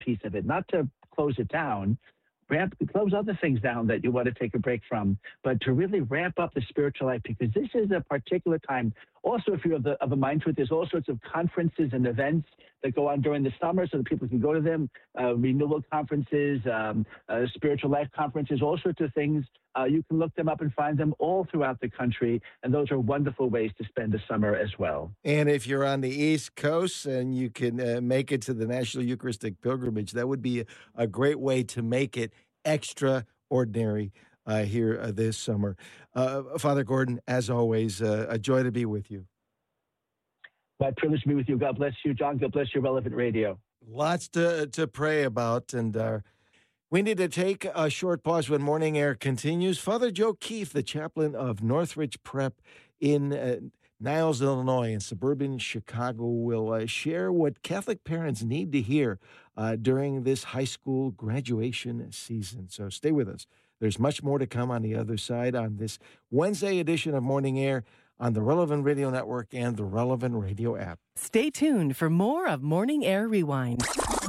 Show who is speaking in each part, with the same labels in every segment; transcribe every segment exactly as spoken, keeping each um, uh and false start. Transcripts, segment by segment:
Speaker 1: piece of it, not to close it down, ramp, close other things down that you want to take a break from, but to really ramp up the spiritual life, because this is a particular time. Also, if you're of, the, of a mind to it, there's all sorts of conferences and events that go on during the summer so that people can go to them, uh, renewal conferences, um, uh, spiritual life conferences, all sorts of things. Uh, you can look them up and find them all throughout the country, and those are wonderful ways to spend the summer as well.
Speaker 2: And if you're on the East Coast and you can uh, make it to the National Eucharistic Pilgrimage, that would be a, a great way to make it extraordinary uh, here uh, this summer. Uh, Father Gordon, as always, uh, a joy to be with you.
Speaker 1: My privilege to be with you. God bless you, John. God bless you, Relevant Radio.
Speaker 2: Lots to, to pray about, and uh, we need to take a short pause when Morning Air continues. Father Joe Keefe, the chaplain of Northridge Prep in uh, Niles, Illinois, in suburban Chicago, will uh, share what Catholic parents need to hear uh, during this high school graduation season. So stay with us. There's much more to come on the other side on this Wednesday edition of Morning Air on the Relevant Radio Network and the Relevant Radio app.
Speaker 3: Stay tuned for more of Morning Air Rewind.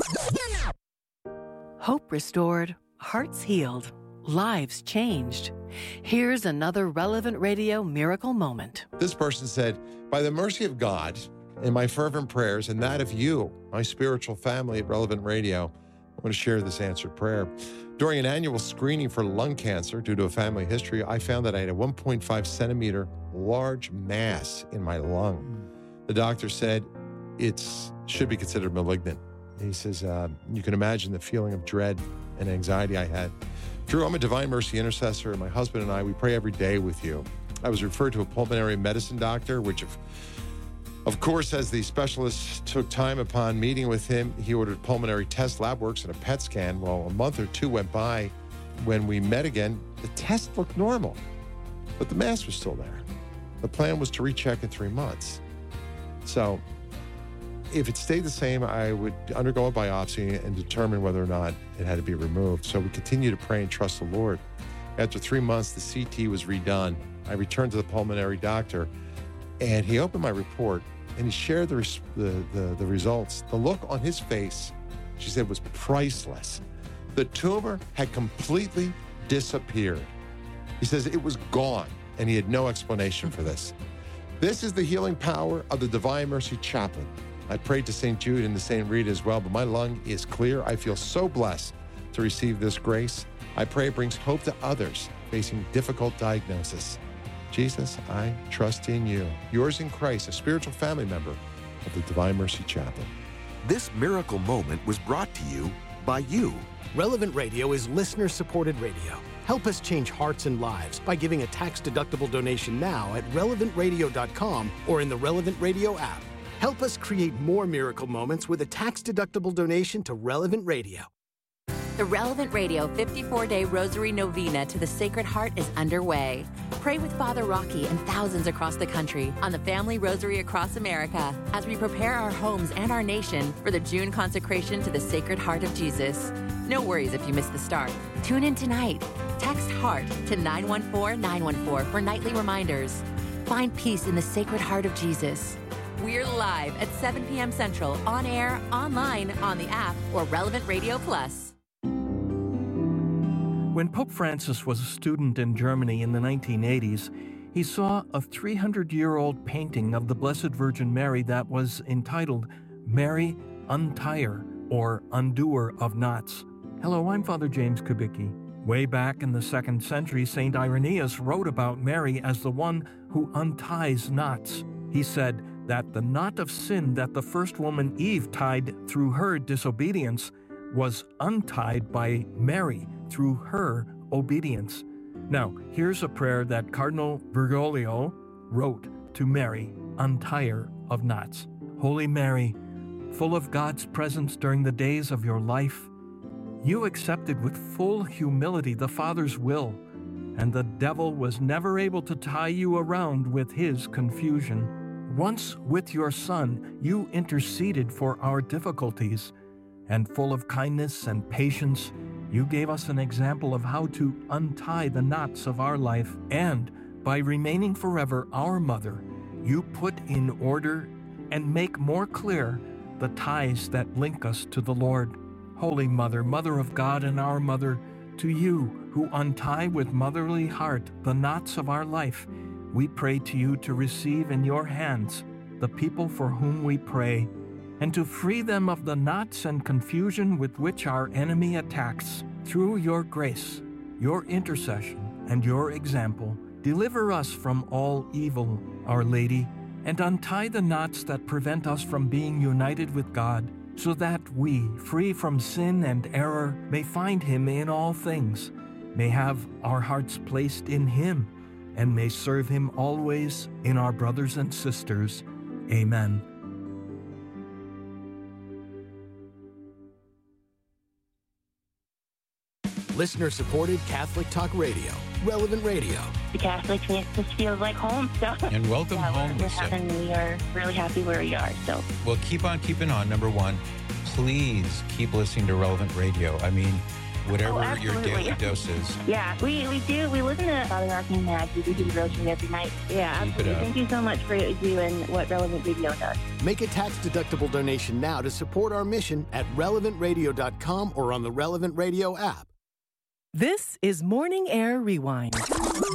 Speaker 3: Hope restored, hearts healed, lives changed. Here's another Relevant Radio miracle moment.
Speaker 4: This person said, by the mercy of God and my fervent prayers and that of you, my spiritual family at Relevant Radio, I want to share this answered prayer. During an annual screening for lung cancer due to a family history, I found that I had a one point five centimeter large mass in my lung. The doctor said it should be considered malignant. He says, uh, you can imagine the feeling of dread and anxiety I had. Drew, I'm a Divine Mercy intercessor, and my husband and I, we pray every day with you. I was referred to a pulmonary medicine doctor, which of, of course, as the specialist took time upon meeting with him, he ordered pulmonary test, lab works, and a P E T scan. Well, a month or two went by. When we met again, the test looked normal, but the mass was still there. The plan was to recheck in three months. So if it stayed the same, I would undergo a biopsy and determine whether or not it had to be removed. So we continue to pray and trust the Lord. After three months, the C T was redone. I returned to the pulmonary doctor, and he opened my report, and he shared the, res- the, the, the results. The look on his face, she said, was priceless. The tumor had completely disappeared. He says it was gone, and he had no explanation for this. This is the healing power of the Divine Mercy Chaplain. I prayed to Saint Jude and to Saint Rita as well, but my lung is clear. I feel so blessed to receive this grace. I pray it brings hope to others facing difficult diagnosis. Jesus, I trust in you. Yours in Christ, a spiritual family member of the Divine Mercy Chaplain.
Speaker 5: This miracle moment was brought to you by you.
Speaker 6: Relevant Radio is listener-supported radio. Help us change hearts and lives by giving a tax-deductible donation now at relevant radio dot com or in the Relevant Radio app. Help us create more miracle moments with a tax-deductible donation to Relevant Radio.
Speaker 7: The Relevant Radio fifty-four day Rosary Novena to the Sacred Heart is underway. Pray with Father Rocky and thousands across the country on the Family Rosary across America as we prepare our homes and our nation for the June consecration to the Sacred Heart of Jesus. No worries if you miss the start. Tune in tonight. Text HEART to nine one four nine one four for nightly reminders. Find peace in the Sacred Heart of Jesus. We're live at seven p.m. Central, on air, online, on the app, or Relevant Radio Plus.
Speaker 8: When Pope Francis was a student in Germany in the nineteen eighties, he saw a three hundred year old painting of the Blessed Virgin Mary that was entitled Mary Untier, or Undoer of Knots. Hello, I'm Father James Kubicki. Way back in the second century, Saint Irenaeus wrote about Mary as the one who unties knots. He said that the knot of sin that the first woman Eve tied through her disobedience was untied by Mary through her obedience. Now, here's a prayer that Cardinal Bergoglio wrote to Mary, Untier of Knots. Holy Mary, full of God's presence during the days of your life, you accepted with full humility the Father's will, and the devil was never able to tie you around with his confusion. Once with your Son, you interceded for our difficulties, and full of kindness and patience, you gave us an example of how to untie the knots of our life, and by remaining forever our mother, you put in order and make more clear the ties that link us to the Lord. Holy Mother, Mother of God and our Mother, to you who untie with motherly heart the knots of our life, we pray to you to receive in your hands the people for whom we pray, and to free them of the knots and confusion with which our enemy attacks. Through your grace, your intercession, and your example, deliver us from all evil, Our Lady, and untie the knots that prevent us from being united with God, so that we, free from sin and error, may find Him in all things, may have our hearts placed in Him, and may serve Him always in our brothers and sisters. Amen.
Speaker 6: Listener-supported Catholic Talk Radio, Relevant Radio.
Speaker 9: The Catholic makes us feel like home. So.
Speaker 10: And welcome
Speaker 9: yeah,
Speaker 10: home,
Speaker 9: we're,
Speaker 10: Lisa.
Speaker 9: having, we are really happy where we are. So.
Speaker 10: Well, keep on keeping on, number one. Please keep listening to Relevant Radio. I mean, whatever
Speaker 9: oh,
Speaker 10: your daily dose is.
Speaker 9: Yeah, we, we do. We listen to Father Rocky and Matt. We do the Rosary every night. Yeah,
Speaker 10: Keep
Speaker 9: absolutely.
Speaker 10: it up.
Speaker 9: Thank you so much for what you do and what Relevant Radio does.
Speaker 6: Make a tax-deductible donation now to support our mission at relevant radio dot com or on the Relevant Radio app.
Speaker 3: This is Morning Air Rewind.